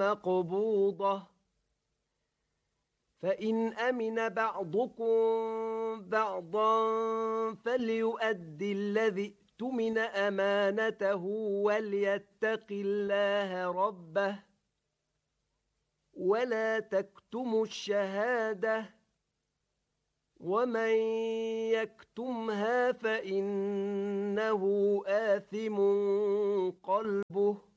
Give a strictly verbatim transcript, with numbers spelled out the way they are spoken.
مقبوضة فإن أمن بعضكم بعضا فليؤد الذي اؤتمن أمانته وليتق الله ربه ولا تكتموا الشهادة ومن يكتمها فإنه آثم قلبه